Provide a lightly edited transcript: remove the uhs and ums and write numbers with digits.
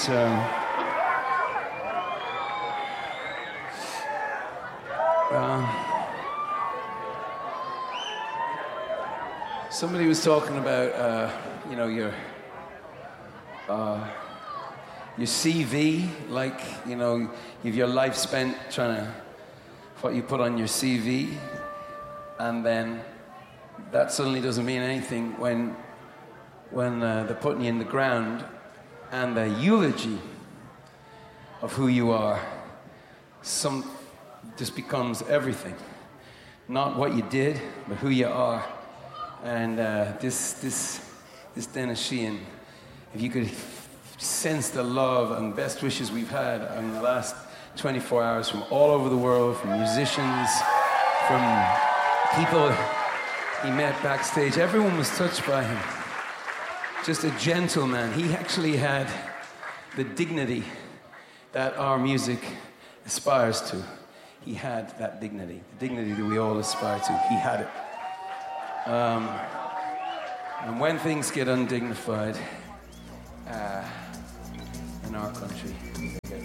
was somebody was talking about your CV, like, you know, you've your life spent trying to, what you put on your CV, and then that suddenly doesn't mean anything when they're putting you in the ground, and the eulogy of who you are just becomes everything. Not what you did, but who you are. And this Dennis Sheehan, if you could sense the love and best wishes we've had in the last 24 hours from all over the world, from musicians, from people he met backstage. Everyone was touched by him. Just a gentleman. He actually had the dignity that our music aspires to. He had that dignity, the dignity that we all aspire to. He had it. And when things get undignified in our country, they get